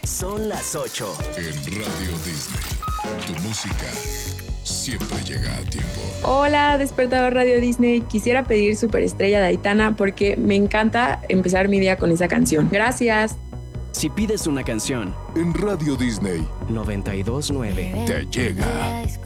Son las 8. En Radio Disney, tu música siempre llega a tiempo. Hola, Despertador Radio Disney. Quisiera pedir Superestrella de Aitana porque me encanta empezar mi día con esa canción. Gracias. Si pides una canción, En Radio Disney 92.9. te llega.